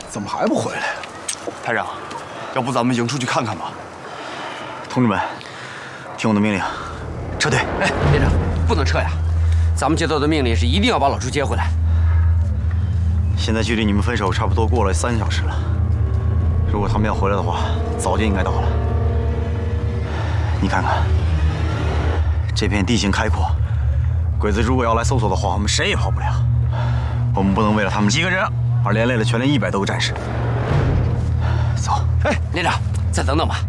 怎么还不回来呀？ 排长，要不咱们迎出去看看吧？ 同志们，听我的命令，撤退！ 哎，连长，不能撤呀！咱们接到的命令是一定要把老朱接回来。 现在距离你们分手差不多过了3小时了。如果他们要回来的话，早就应该到了。你看看，这片地形开阔，鬼子如果要来搜索的话，我们谁也跑不了。我们不能为了他们几个人而连累了全连100多个战士。走。 哎，连长，再等等吧。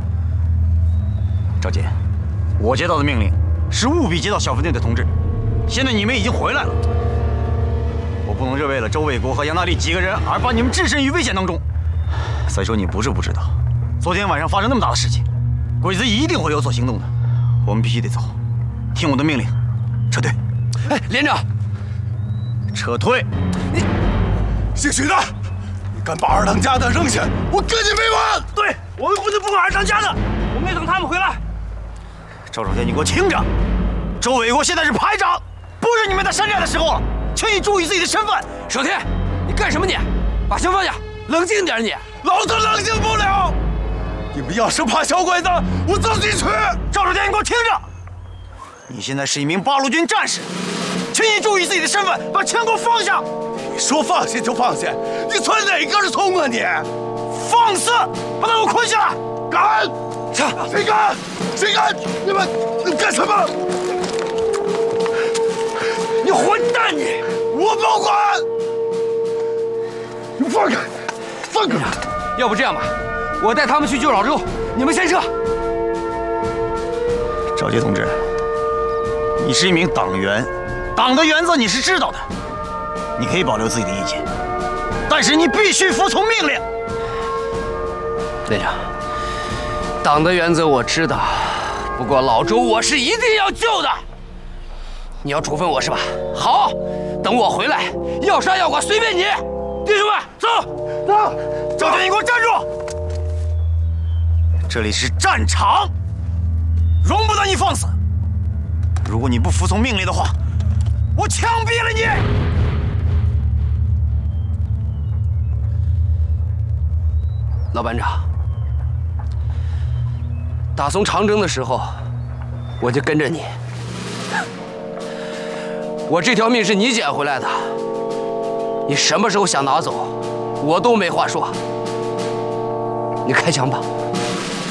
赵杰，我接到的命令是务必接到小分队的同志。现在你们已经回来了，我不能热为了周卫国和杨大力几个人而把你们置身于危险当中。再说你不是不知道，昨天晚上发生那么大的事情，鬼子一定会有所行动的。我们必须得走，听我的命令，撤退。 哎，连长， 撤退！ 你姓许的，你敢把二当家的扔下，我跟你没完！ 对，我们不能不管二当家的，我们得等他们回来。赵守天，你给我听着，周卫国现在是排长，不是你们在山寨的时候了，请你注意自己的身份。 守天，你干什么你？把枪放下，冷静点你。 老子冷静不了！你们要是怕小鬼子，我自己去。 赵守天，你给我听着，你现在是一名八路军战士，请你注意自己的身份，把枪给我放下。 你说放下就放下，你存哪根葱啊你？ 放肆！把他给我捆下来！ 敢！ 上！ 谁敢？谁敢？你们干什么？ 你混蛋你！ 我不管！你放开！放开！ 要不这样吧，我带他们去救老周，你们先撤。 赵杰同志，你是一名党员，党的原则你是知道的，你可以保留自己的意见，但是你必须服从命令。 连长，党的原则我知道，不过老周我是一定要救的。你要处分我是吧？好，等我回来，要杀要剐随便你。弟兄们，走！ 走！ 赵杰，你给我站住！这里是战场，容不得你放肆。如果你不服从命令的话，我枪毙了你！ 老班长，打从长征的时候，我就跟着你。我这条命是你捡回来的，你什么时候想拿走，我都没话说。你开枪吧。